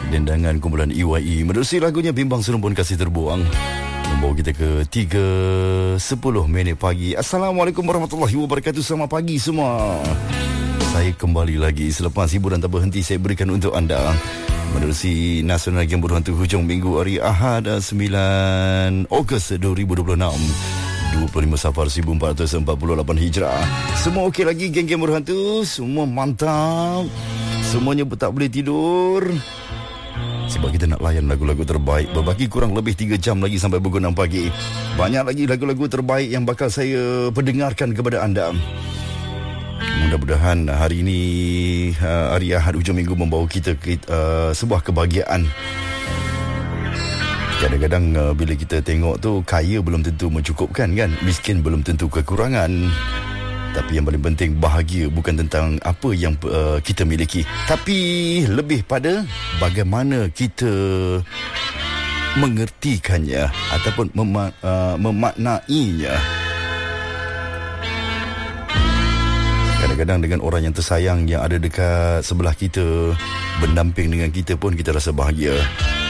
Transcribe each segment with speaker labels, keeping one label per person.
Speaker 1: dendangan kumpulan EYE menerusi lagunya Bimbang Serumpun Kasih Terbuang, membawa kita ke 3:10 pagi. Assalamualaikum warahmatullahi wabarakatuh. Selamat pagi semua. Saya kembali lagi selepas hiburan tak berhenti saya berikan untuk anda menerusi Nasional Game Berhantu hujung minggu hari Ahad 9 Ogos 2026, 25 Safar 1448 Hijrah. Semua okey lagi geng-geng berhantu? Semua mantap? Semuanya tak boleh tidur? Sebab kita nak layan lagu-lagu terbaik. Berbagi kurang lebih 3 jam lagi sampai pukul 6 pagi. Banyak lagi lagu-lagu terbaik yang bakal saya perdengarkan kepada anda. Mudah-mudahan hari ini hari Ahad hujung minggu membawa kita ke sebuah kebahagiaan. Kadang-kadang bila kita tengok tu, kaya belum tentu mencukupkan kan, miskin belum tentu kekurangan. Tapi yang paling penting, bahagia bukan tentang apa yang kita miliki, tapi lebih pada bagaimana kita mengertikannya ataupun memaknainya. Kadang-kadang dengan orang yang tersayang yang ada dekat sebelah kita, berdamping dengan kita pun kita rasa bahagia.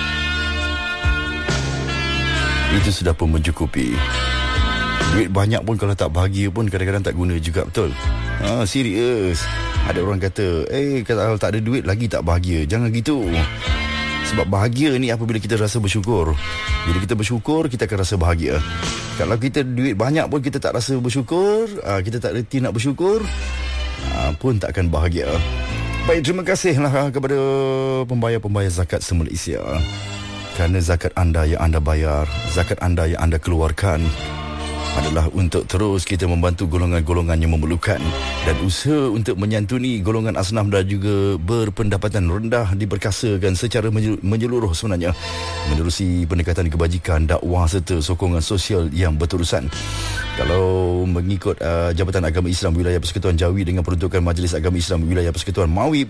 Speaker 1: Itu sudah pun mencukupi. Duit banyak pun kalau tak bahagia pun kadang-kadang tak guna juga, betul? Serius. Ada orang kata, kalau tak ada duit lagi tak bahagia. Jangan gitu. Sebab bahagia ni apabila kita rasa bersyukur. Bila kita bersyukur, kita akan rasa bahagia. Kalau kita duit banyak pun kita tak rasa bersyukur, kita tak reti nak bersyukur, pun tak akan bahagia. Baik, terima kasihlah kepada pembayar-pembayar zakat se-Malaysia. Kerana zakat anda yang anda bayar, zakat anda yang anda keluarkan adalah untuk terus kita membantu golongan-golongan yang memerlukan, dan usaha untuk menyantuni golongan asnaf dan juga berpendapatan rendah diperkasakan secara menyeluruh sebenarnya menerusi pendekatan kebajikan, dakwah serta sokongan sosial yang berterusan. Kalau mengikut Jabatan Agama Islam Wilayah Persekutuan Jawi dengan peruntukan Majlis Agama Islam Wilayah Persekutuan Mawib,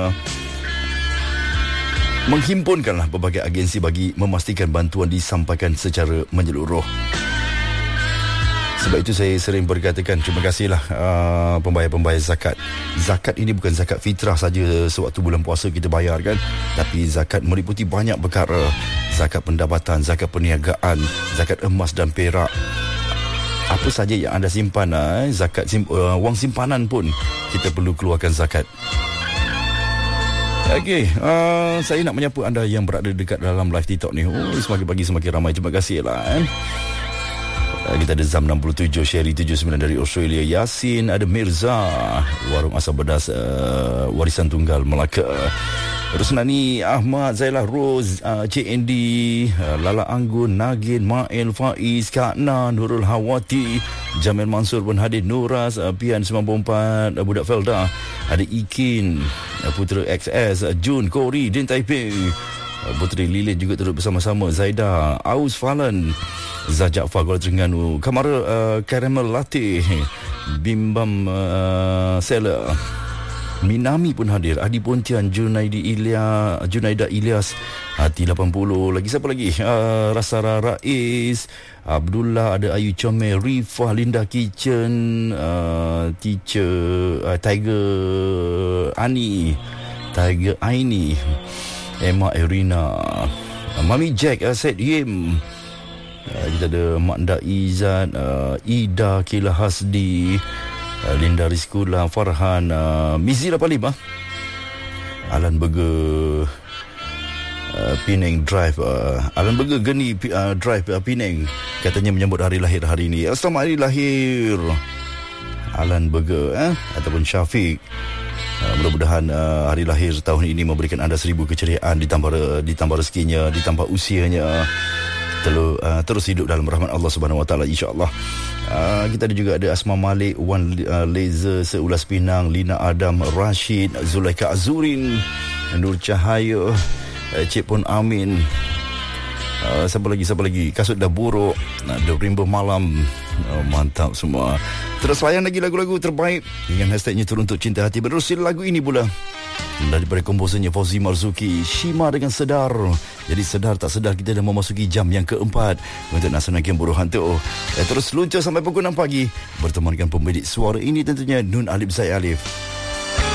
Speaker 1: menghimpunkanlah berbagai agensi bagi memastikan bantuan disampaikan secara menyeluruh. Sebab itu saya sering berkatakan terima kasihlah pembayar-pembayar zakat. Zakat ini bukan zakat fitrah saja sewaktu bulan puasa kita bayar kan, tapi zakat meliputi banyak perkara. Zakat pendapatan, zakat perniagaan, zakat emas dan perak. Apa saja yang anda simpan, zakat wang simpanan pun kita perlu keluarkan zakat. Okey, saya nak menyapa anda yang berada dekat dalam live TikTok ni. Semakin pagi semakin ramai. Terima kasih lah. Kita ada Zam 67, Sherry 79 dari Australia, Yasin, ada Mirza, Warung Asam Bedas, Warisan Tunggal Melaka, Rusnani, Ahmad, Zailah Rose, CND, Lala Anggun, Nagin, Mael, Faiz, Kak Na, Nurul Hawati, Jamil Mansur pun hadir, Nuras, Pian 94, Budak Felda, ada Ikin, Putera XS, Jun, Kori, Din Taiping, Puteri Lilin juga turut bersama-sama, Zaida, Aus Falan, Zajak Fagol Terengganu, Kamara Caramel Latte, Bimbam Seller, Minami pun hadir, Adi Pontian, Junaida Ilyas, Hati 80, lagi siapa lagi? Rasara Rais, Abdullah, ada Ayu Comel, Rifah, Linda Kitchen, Teacher Tiger Ani, Tiger Aini, Emma Erina, Mami Jack, Said Yim, kita ada Makda Izzat, Ida Kila Hasdi, Linda Rizkula, Farhan, Mizi 85, Alan Burger Penang Drive, Alan Burger Geni Drive Penang, katanya menyambut hari lahir hari ini. Selamat hari lahir Alan Burger ataupun Syafiq. Mudah-mudahan hari lahir tahun ini memberikan anda 1000 keceriaan, ditambah rezekinya, ditambah usianya, terus hidup dalam rahmat Allah Subhanahu Wa Taala, insya-Allah. Kita ada juga ada Asma Malik, Wan Laser, Seulas Pinang, Lina Adam, Rashid, Zulaika Azurin, Nur Cahaya, Cik Pun Amin, siapa lagi, Kasut Dah Buruk, The Rainbow Malam. Mantap semua. Terus layan lagi lagu-lagu terbaik dengan hashtagnya Teruntuk Cinta Hati. Menerusi lagu ini pula daripada komposernya Fauzi Marzuki, Shima dengan Sedar. Jadi sedar tak sedar kita dah memasuki jam yang keempat untuk Nasional Game Berhantu. Terus luncur sampai pukul 6 pagi bertemankan pemilik suara ini tentunya Nun Alif Zaid Alif.